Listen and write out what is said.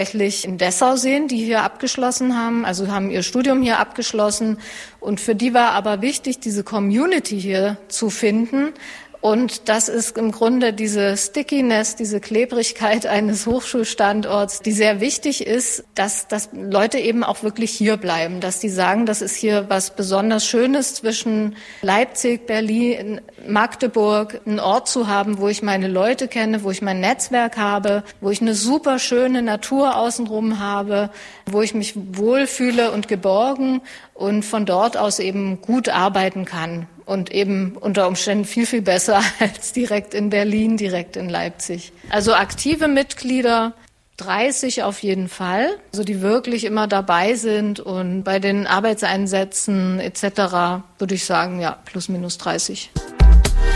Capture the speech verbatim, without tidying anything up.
tatsächlich in Dessau sehen, die hier abgeschlossen haben, also haben ihr Studium hier abgeschlossen. Und für die war aber wichtig, diese Community hier zu finden. Und das ist im Grunde diese Stickiness, diese Klebrigkeit eines Hochschulstandorts, die sehr wichtig ist, dass, dass Leute eben auch wirklich hier bleiben, dass die sagen, das ist hier was besonders Schönes zwischen Leipzig, Berlin, Magdeburg, einen Ort zu haben, wo ich meine Leute kenne, wo ich mein Netzwerk habe, wo ich eine super schöne Natur außenrum habe, wo ich mich wohlfühle und geborgen und von dort aus eben gut arbeiten kann. Und eben unter Umständen viel, viel besser als direkt in Berlin, direkt in Leipzig. Also aktive Mitglieder, dreißig auf jeden Fall, also die wirklich immer dabei sind. Und bei den Arbeitseinsätzen et cetera würde ich sagen, ja, plus minus dreißig.